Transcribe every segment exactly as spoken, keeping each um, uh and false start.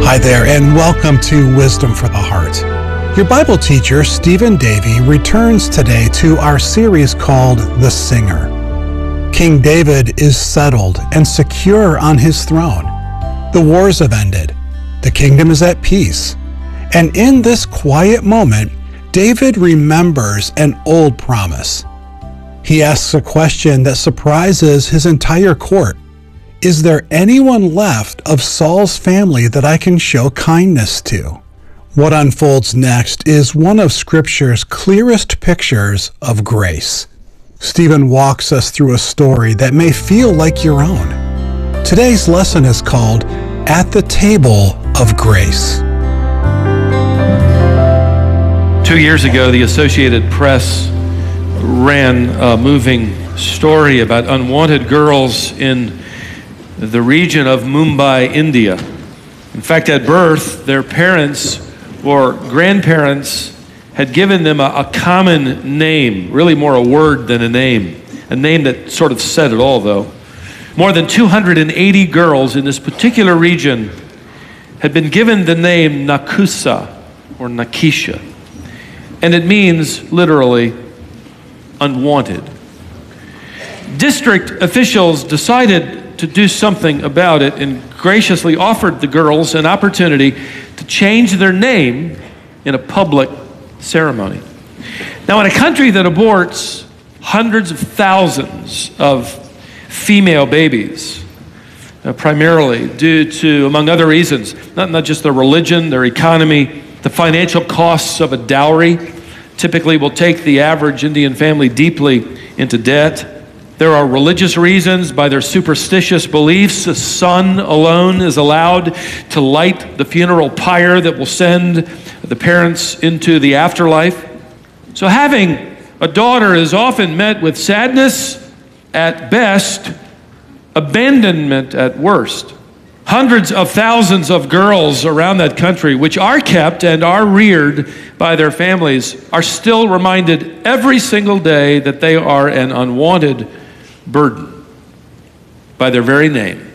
Hi there, and welcome to Wisdom for the Heart. Your Bible teacher, Stephen Davey, returns today to our series called The Singer. King David is settled and secure on his throne. The wars have ended. The kingdom is at peace. And in this quiet moment, David remembers an old promise. He asks a question that surprises his entire court. Is there anyone left of Saul's family that I can show kindness to? What unfolds next is one of Scripture's clearest pictures of grace. Stephen walks us through a story that may feel like your own. Today's lesson is called At the Table of Grace. Two years ago, the Associated Press ran a moving story about unwanted girls in the region of Mumbai, India. In fact, at birth, their parents or grandparents had given them a, a common name, really more a word than a name, a name that sort of said it all, though. More than two hundred eighty girls in this particular region had been given the name Nakusa or Nakisha, and it means literally unwanted. District officials decided to do something about it and graciously offered the girls an opportunity to change their name in a public ceremony. Now, in a country that aborts hundreds of thousands of female babies, uh, primarily due to, among other reasons, not, not just their religion, their economy, the financial costs of a dowry typically will take the average Indian family deeply into debt. There are religious reasons. By their superstitious beliefs, a son alone is allowed to light the funeral pyre that will send the parents into the afterlife. So having a daughter is often met with sadness at best, abandonment at worst. Hundreds of thousands of girls around that country, which are kept and are reared by their families, are still reminded every single day that they are an unwanted burden by their very name.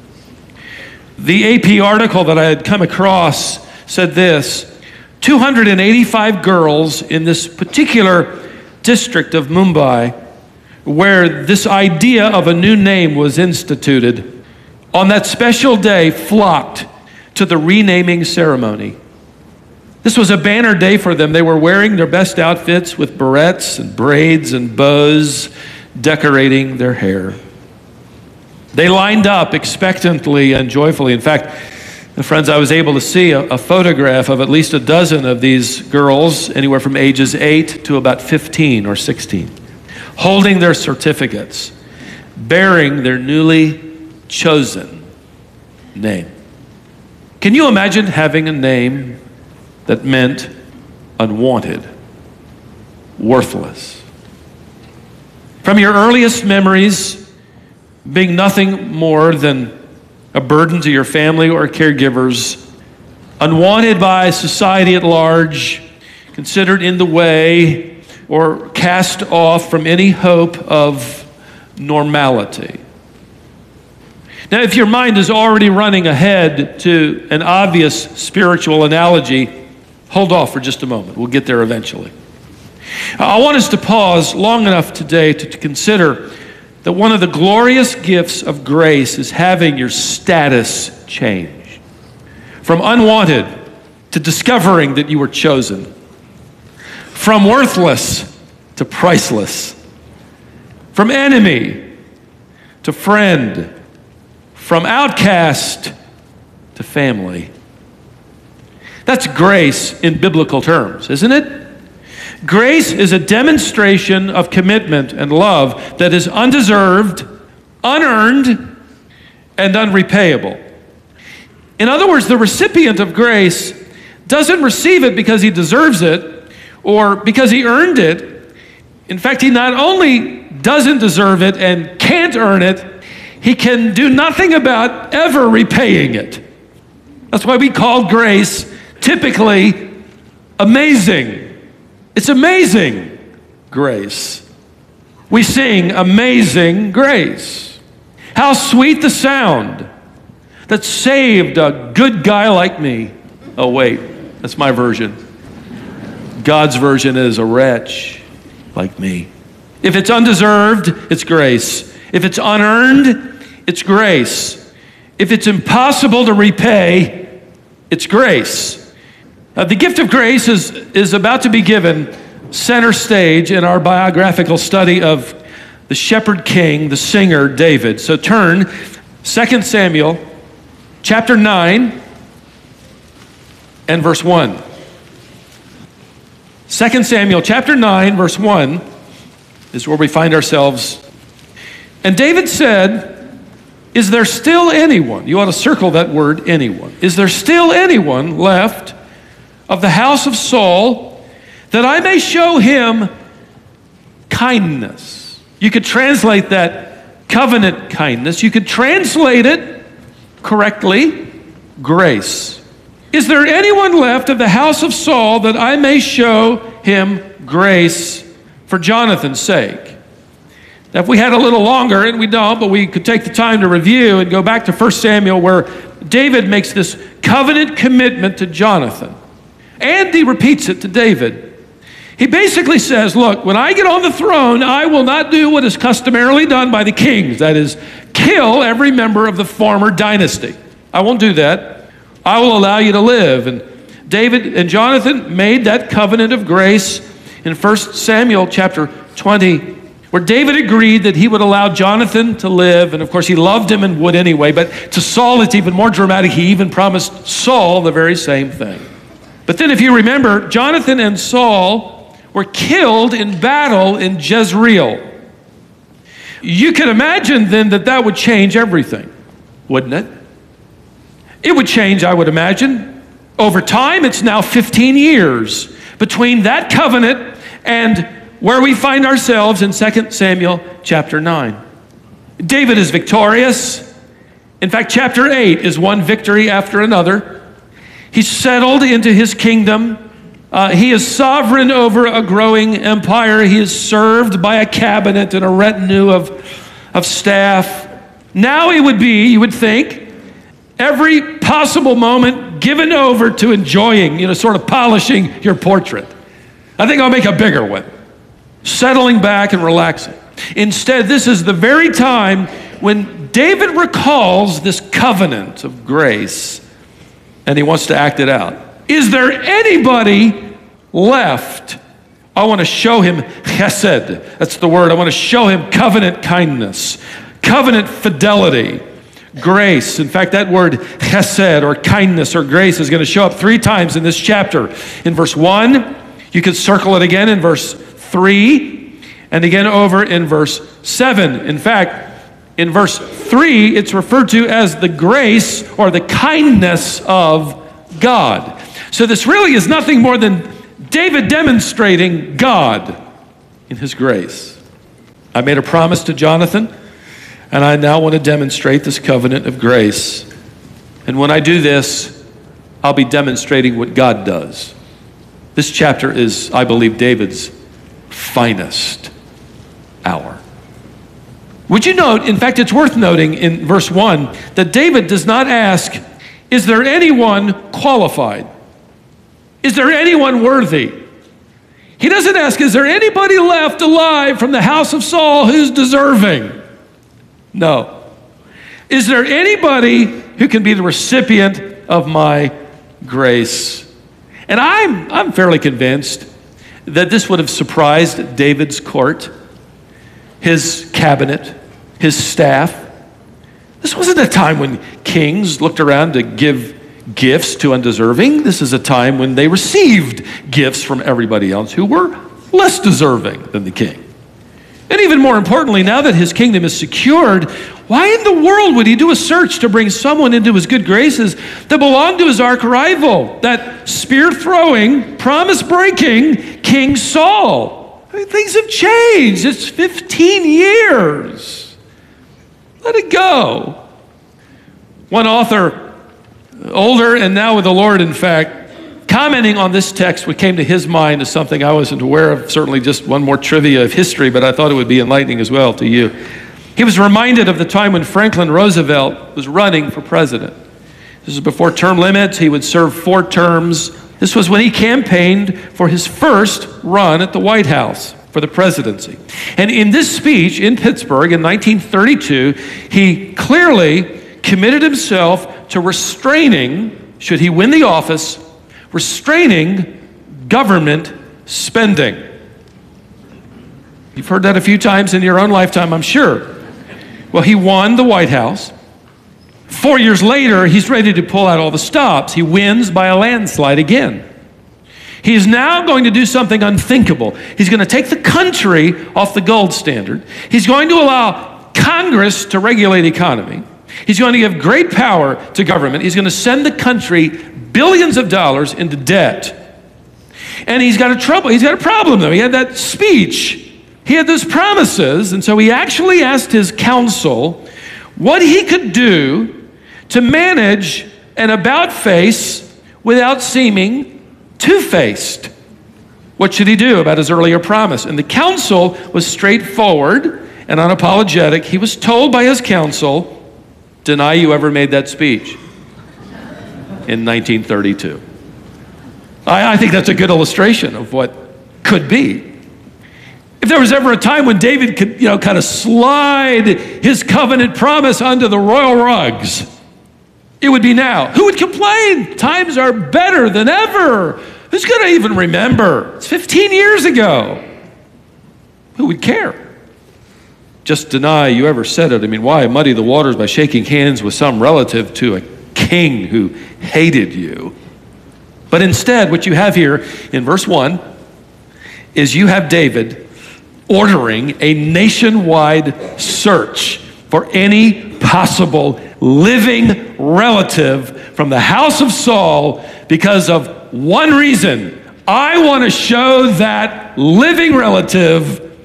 The A P article that I had come across said this: two hundred eighty-five girls in this particular district of Mumbai, where this idea of a new name was instituted, on that special day flocked to the renaming ceremony. This was a banner day for them. They were wearing their best outfits with barrettes and braids and bows, decorating their hair. They lined up expectantly and joyfully. In fact, friends, I was able to see a, a photograph of at least a dozen of these girls, anywhere from ages eight to about fifteen or sixteen, holding their certificates, bearing their newly chosen name. Can you imagine having a name that meant unwanted, worthless? From your earliest memories, being nothing more than a burden to your family or caregivers, unwanted by society at large, considered in the way, or cast off from any hope of normality. Now, if your mind is already running ahead to an obvious spiritual analogy, hold off for just a moment. We'll get there eventually. I want us to pause long enough today to, to consider that one of the glorious gifts of grace is having your status change. From unwanted to discovering that you were chosen. From worthless to priceless. From enemy to friend. From outcast to family. That's grace in biblical terms, isn't it? Grace is a demonstration of commitment and love that is undeserved, unearned, and unrepayable. In other words, the recipient of grace doesn't receive it because he deserves it or because he earned it. In fact, he not only doesn't deserve it and can't earn it, he can do nothing about ever repaying it. That's why we call grace typically amazing. It's amazing grace. We sing Amazing Grace. How sweet the sound that saved a good guy like me. Oh, wait, that's my version. God's version is a wretch like me. If it's undeserved, it's grace. If it's unearned, it's grace. If it's impossible to repay, it's grace. Uh, the gift of grace is, is about to be given center stage in our biographical study of the shepherd king, the singer, David. So turn, Second Samuel, chapter nine, and verse one. Second Samuel, chapter nine, verse one, is where we find ourselves. And David said, is there still anyone, you ought to circle that word, anyone. Is there still anyone left of the house of Saul that I may show him kindness? You could translate that covenant kindness. You could translate it correctly, grace. Is there anyone left of the house of Saul that I may show him grace for Jonathan's sake? Now, if we had a little longer, and we don't, but we could take the time to review and go back to First Samuel, where David makes this covenant commitment to Jonathan. And he repeats it to David. He basically says, look, when I get on the throne, I will not do what is customarily done by the kings. That is, kill every member of the former dynasty. I won't do that. I will allow you to live. And David and Jonathan made that covenant of grace in First Samuel chapter twenty, where David agreed that he would allow Jonathan to live. And of course, he loved him and would anyway. But to Saul, it's even more dramatic. He even promised Saul the very same thing. But then if you remember, Jonathan and Saul were killed in battle in Jezreel. You can imagine then that that would change everything, wouldn't it? It would change, I would imagine. Over time, it's now fifteen years between that covenant and where we find ourselves in Second Samuel chapter nine. David is victorious. In fact, chapter eight is one victory after another. He's settled into his kingdom. Uh, he is sovereign over a growing empire. He is served by a cabinet and a retinue of, of staff. Now it would be, you would think, every possible moment given over to enjoying, you know, sort of polishing your portrait. I think I'll make a bigger one. Settling back and relaxing. Instead, this is the very time when David recalls this covenant of grace, and he wants to act it out. Is there anybody left? I want to show him chesed. That's the word. I want to show him covenant kindness, covenant fidelity, grace. In fact, that word chesed or kindness or grace is going to show up three times in this chapter. In verse one, you could circle it again in verse three, and again over in verse seven. In fact, in verse three, it's referred to as the grace or the kindness of God. So this really is nothing more than David demonstrating God in his grace. I made a promise to Jonathan, and I now want to demonstrate this covenant of grace. And when I do this, I'll be demonstrating what God does. This chapter is, I believe, David's finest hour. Would you note, in fact, it's worth noting in verse one, that David does not ask, is there anyone qualified? Is there anyone worthy? He doesn't ask, is there anybody left alive from the house of Saul who's deserving? No. Is there anybody who can be the recipient of my grace? And I'm, I'm fairly convinced that this would have surprised David's court, his cabinet, his staff. This wasn't a time when kings looked around to give gifts to undeserving. This is a time when they received gifts from everybody else who were less deserving than the king. And even more importantly, now that his kingdom is secured, why in the world would he do a search to bring someone into his good graces that belonged to his arch-rival, that spear-throwing, promise-breaking King Saul? I mean, things have changed. It's fifteen years. Let it go. One author, older and now with the Lord, in fact, commenting on this text, what came to his mind is something I wasn't aware of, certainly just one more trivia of history, but I thought it would be enlightening as well to you. He was reminded of the time when Franklin Roosevelt was running for president. This is before term limits. He would serve four terms. This was when he campaigned for his first run at the White House for the presidency. And in this speech in Pittsburgh in nineteen thirty-two, he clearly committed himself to restraining, should he win the office, restraining government spending. You've heard that a few times in your own lifetime, I'm sure. Well, he won the White House. Four years later, he's ready to pull out all the stops. He wins by a landslide again. He is now going to do something unthinkable. He's going to take the country off the gold standard. He's going to allow Congress to regulate the economy. He's going to give great power to government. He's going to send the country billions of dollars into debt. And he's got a trouble. He's got a problem, though. He had that speech. He had those promises, and so he actually asked his counsel what he could do to manage an about-face without seeming two-faced. What should he do about his earlier promise? And the counsel was straightforward and unapologetic. He was told by his counsel, deny you ever made that speech in nineteen thirty-two. I, I think that's a good illustration of what could be. If there was ever a time when David could, you know, kind of slide his covenant promise under the royal rugs, it would be now. Who would complain? Times are better than ever. Who's going to even remember? It's fifteen years ago. Who would care? Just deny you ever said it. I mean, why muddy the waters by shaking hands with some relative to a king who hated you? But instead, what you have here in verse one is you have David ordering a nationwide search for any possible living relative from the house of Saul because of one reason. I want to show that living relative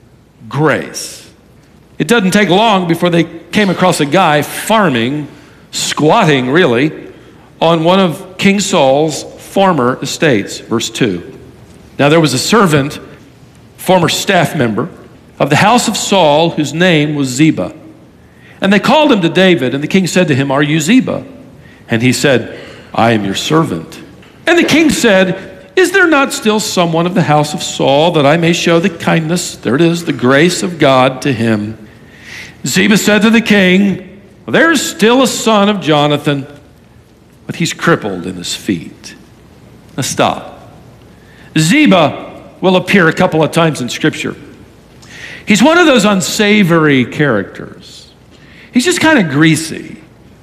grace. It doesn't take long before they came across a guy farming, squatting really, on one of King Saul's former estates. Verse two. Now there was a servant, former staff member of the house of Saul, whose name was Ziba. And they called him to David, and the king said to him, are you Ziba? And he said, I am your servant. And the king said, is there not still someone of the house of Saul that I may show the kindness, there it is, the grace of God to him? Ziba said to the king, well, there's still a son of Jonathan, but he's crippled in his feet. Now stop. Ziba will appear a couple of times in Scripture. He's one of those unsavory characters. He's just kind of greasy.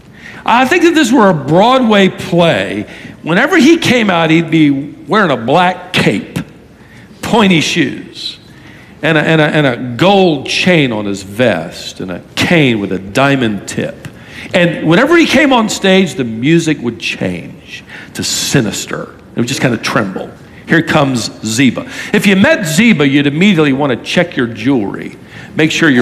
I think if this were a Broadway play, whenever he came out, he'd be wearing a black cape, pointy shoes, and a, and a, and a gold chain on his vest, and a cane with a diamond tip. And whenever he came on stage, the music would change to sinister. It would just kind of tremble. Here comes Ziba. If you met Ziba, you'd immediately want to check your jewelry. Make sure your